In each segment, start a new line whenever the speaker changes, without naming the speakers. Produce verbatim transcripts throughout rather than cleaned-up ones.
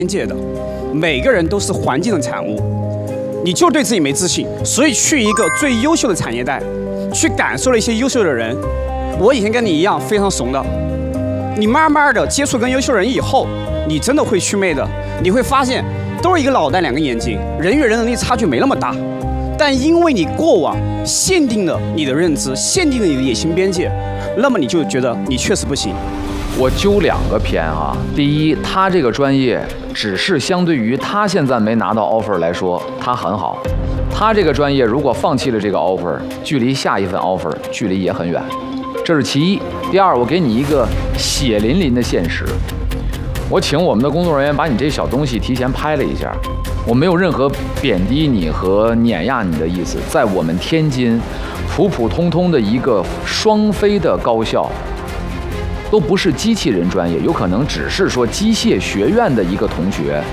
边界的，每个人都是环境的产物。你就对自己没自信，所以去一个最优秀的产业带，去感受了一些优秀的人。我以前跟你一样非常怂的，你慢慢的接触跟优秀人以后，你真的会祛魅的。你会发现，都是一个脑袋两个眼睛，人与人能力差距没那么大。但因为你过往限定了你的认知，限定了你的野心边界，那么你就觉得你确实不行。
我揪两个偏啊，第一，他这个专业只是相对于他现在没拿到 offer 来说，他很好。他这个专业如果放弃了这个 offer， 距离下一份 offer 距离也很远，这是其一。第二，我给你一个血淋淋的现实，我请我们的工作人员把你这小东西提前拍了一下，我没有任何贬低你和碾压你的意思。在我们天津，普普通通的一个双非的高校。都不是机器人专业，有可能只是说机械学院的一个同学，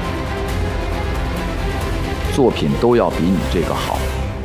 作品都要比你这个好，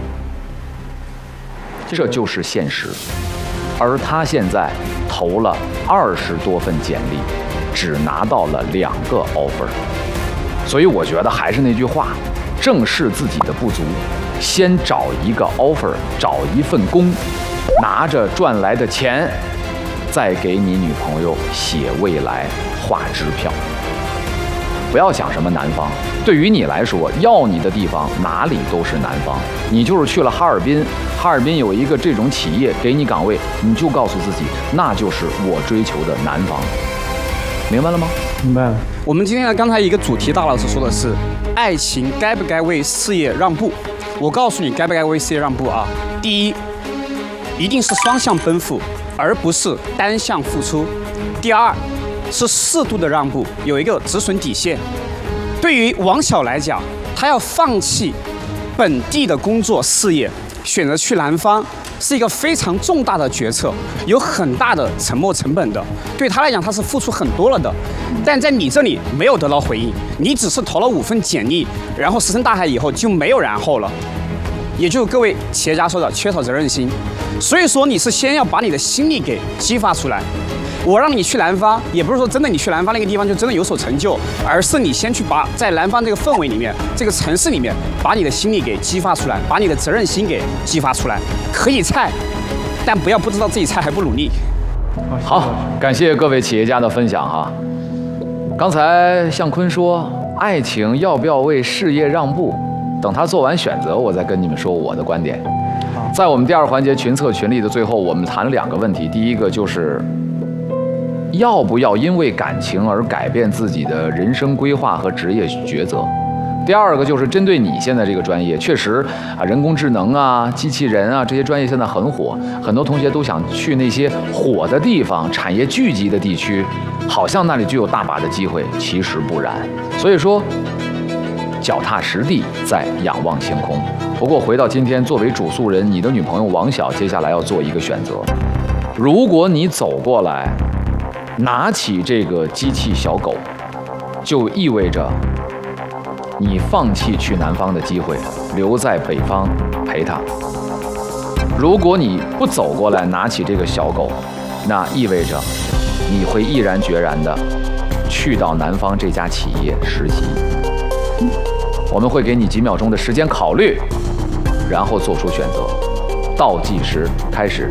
这就是现实。而他现在投了二十多份简历，只拿到了两个 offer， 所以我觉得还是那句话，正视自己的不足，先找一个 offer， 找一份工，拿着赚来的钱。再给你女朋友写未来、画支票，不要想什么南方。对于你来说，要你的地方哪里都是南方。你就是去了哈尔滨，哈尔滨有一个这种企业给你岗位，你就告诉自己，那就是我追求的南方。明白了吗？
明白了。
我们今天呢，刚才一个主题，大老师说的是爱情该不该为事业让步？我告诉你，该不该为事业让步啊？第一，一定是双向奔赴。而不是单向付出。第二，是适度的让步，有一个止损底线。对于王晓来讲，他要放弃本地的工作事业，选择去南方，是一个非常重大的决策，有很大的沉没成本的。对他来讲，他是付出很多了的，但在你这里没有得到回应，你只是投了五份简历，然后石沉大海以后就没有然后了。也就是各位企业家说的缺少责任心。所以说你是先要把你的心力给激发出来。我让你去南方，也不是说真的你去南方那个地方就真的有所成就，而是你先去把在南方这个氛围里面，这个城市里面，把你的心力给激发出来，把你的责任心给激发出来。可以菜，但不要不知道自己菜还不努力。
好，感谢各位企业家的分享哈。刚才向坤说，爱情要不要为事业让步？等他做完选择，我再跟你们说我的观点。在我们第二环节群策群力的最后，我们谈了两个问题。第一个就是要不要因为感情而改变自己的人生规划和职业抉择。第二个就是针对你现在这个专业，确实啊，人工智能啊、机器人啊这些专业现在很火，很多同学都想去那些火的地方、产业聚集的地区，好像那里就有大把的机会，其实不然。所以说，脚踏实地，在仰望星空。不过回到今天，作为主诉人，你的女朋友王晓接下来要做一个选择。如果你走过来，拿起这个机器小狗，就意味着你放弃去南方的机会，留在北方陪她。如果你不走过来拿起这个小狗，那意味着你会毅然决然的去到南方这家企业实习。我们会给你几秒钟的时间考虑，然后做出选择。倒计时开始。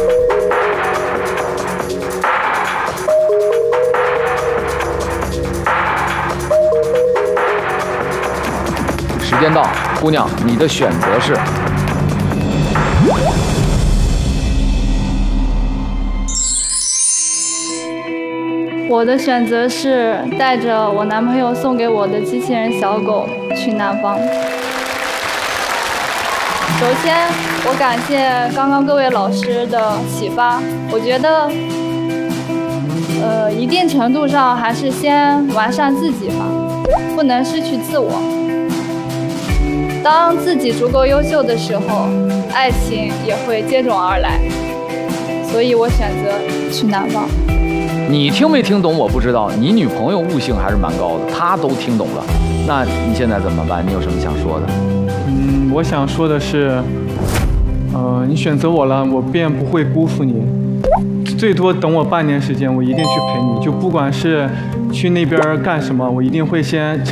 时间到，姑娘，你的选择是？
我的选择是带着我男朋友送给我的机器人小狗去南方。首先，我感谢刚刚各位老师的启发。我觉得，呃，一定程度上还是先完善自己吧，不能失去自我。当自己足够优秀的时候，爱情也会接踵而来。所以我选择去南方。
你听没听懂？我不知道。你女朋友悟性还是蛮高的，她都听懂了。那你现在怎么办？你有什么想说的？
嗯，我想说的是，呃，你选择我了，我便不会辜负你。最多等我半年时间，我一定去陪你。就不管是去那边干什么，我一定会先。